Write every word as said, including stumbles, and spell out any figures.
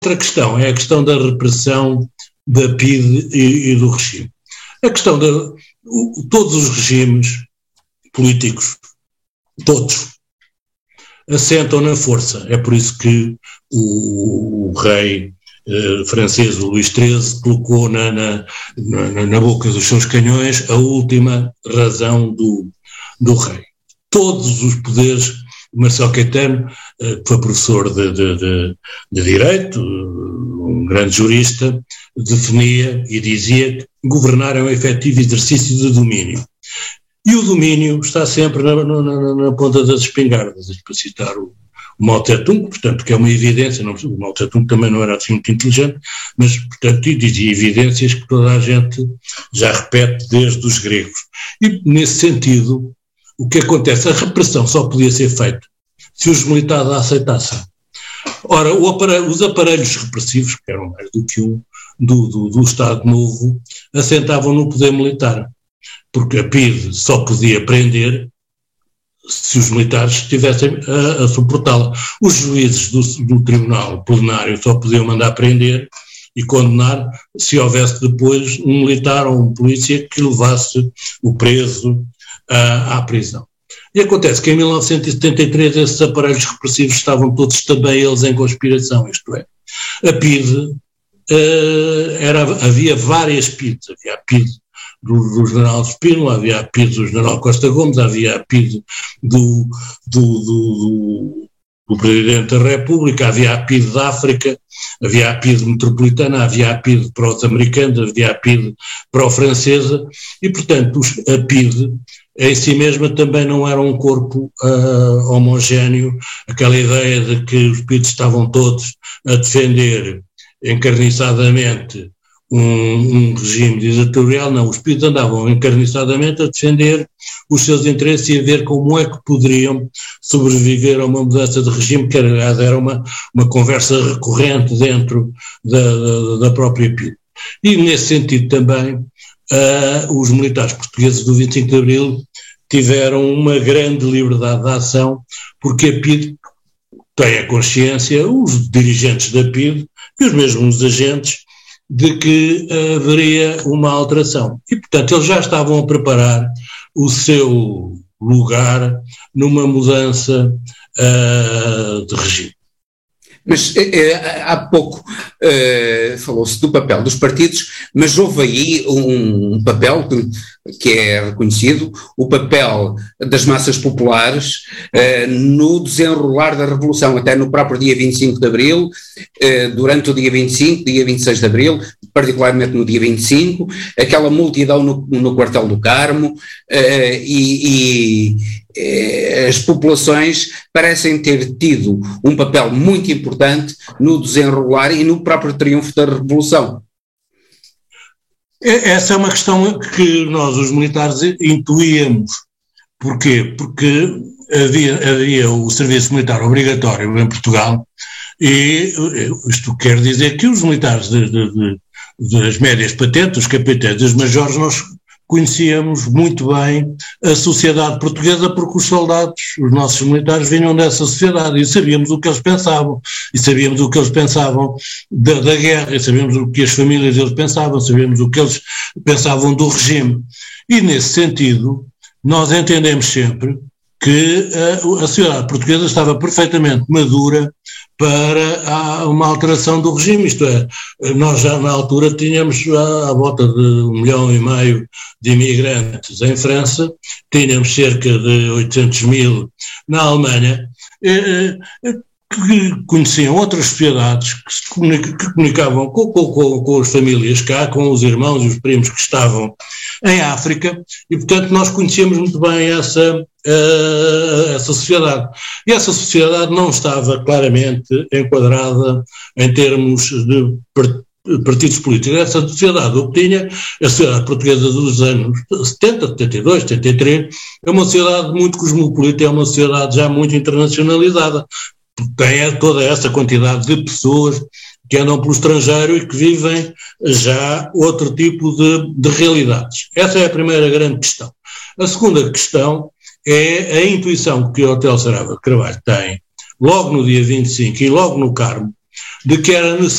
outra questão é a questão da repressão da P I D e, e do regime. A questão de o, todos os regimes políticos, todos, assentam na força. É por isso que o, o rei eh, francês, o Luís treze, colocou na, na, na, na boca dos seus canhões a última razão do, do rei. Todos os poderes, Marcelo Caetano, eh, que foi professor de, de, de, de Direito, um grande jurista, definia e dizia que governar é um efetivo exercício de domínio. E o domínio está sempre na, na, na ponta das espingardas, para citar o, o Mao Tse-tung, portanto, que é uma evidência, não, o Mao Tse-tung também não era assim muito inteligente, mas, portanto, dizia evidências que toda a gente já repete desde os gregos. E, nesse sentido, o que acontece? A repressão só podia ser feita se os militares a aceitassem. Ora, o aparelho, os aparelhos repressivos, que eram mais do que um, do, do, do Estado Novo, assentavam no poder militar. Porque a P I D só podia prender se os militares estivessem a, a suportá-la. Os juízes do, do tribunal plenário só podiam mandar prender e condenar se houvesse depois um militar ou um polícia que levasse o preso à, à prisão. E acontece que em mil novecentos e setenta e três esses aparelhos repressivos estavam todos também eles em conspiração, isto é, a P I D, uh, era, havia várias P I Ds, havia a P I D Do, do general Spínola, havia a P I D do general Costa Gomes, havia a P I D do, do, do, do, do Presidente da República, havia a P I D da África, havia a P I D metropolitana, havia a P I D para os americanos, havia a P I D para o francesa, e portanto a P I D em si mesma também não era um corpo uh, homogéneo, aquela ideia de que os P I Ds estavam todos a defender encarniçadamente Um, um regime ditatorial, não, os P I Ds andavam encarniçadamente a defender os seus interesses e a ver como é que poderiam sobreviver a uma mudança de regime, que aliás era uma, uma conversa recorrente dentro da, da, da própria P I D. E nesse sentido também uh, os militares portugueses do vinte e cinco de Abril tiveram uma grande liberdade de ação, porque a P I D tem a consciência, os dirigentes da P I D e os mesmos agentes, de que uh, haveria uma alteração. E, portanto, eles já estavam a preparar o seu lugar numa mudança uh, de regime. Mas eh, há pouco eh, falou-se do papel dos partidos, mas houve aí um, um papel que, que é reconhecido, o papel das massas populares eh, no desenrolar da Revolução, até no próprio dia vinte e cinco de Abril, eh, durante o dia vinte e cinco, dia vinte e seis de Abril, particularmente no dia vinte e cinco, aquela multidão no, no quartel do Carmo, eh, e, e as populações parecem ter tido um papel muito importante no desenrolar e no próprio triunfo da Revolução. Essa é uma questão que nós, os militares, intuíamos. Porquê? Porque havia, havia o serviço militar obrigatório em Portugal e isto quer dizer que os militares de, de, de, das médias patentes, os capitães e os majores, nós conhecíamos muito bem a sociedade portuguesa, porque os soldados, os nossos militares, vinham dessa sociedade e sabíamos o que eles pensavam, e sabíamos o que eles pensavam da, da guerra, e sabíamos o que as famílias deles pensavam, sabíamos o que eles pensavam do regime. E nesse sentido, nós entendemos sempre que a, a sociedade portuguesa estava perfeitamente madura para a, uma alteração do regime, isto é, nós já na altura tínhamos à, à volta de um milhão e meio de imigrantes em França, tínhamos cerca de oitocentos mil na Alemanha, eh, eh, que conheciam outras sociedades, que, se comunica, que comunicavam com, com, com as famílias cá, com os irmãos e os primos que estavam em África, e portanto nós conhecíamos muito bem essa, uh, essa sociedade. E essa sociedade não estava claramente enquadrada em termos de partidos políticos. Essa sociedade o que tinha, a sociedade portuguesa dos anos setenta, setenta e dois, setenta e três, é uma sociedade muito cosmopolita, é uma sociedade já muito internacionalizada, tem toda essa quantidade de pessoas que andam pelo estrangeiro e que vivem já outro tipo de, de realidades. Essa é a primeira grande questão. A segunda questão é a intuição que o Hotel Saraiva de Carvalho tem, logo no dia vinte e cinco e logo no Carmo, de que era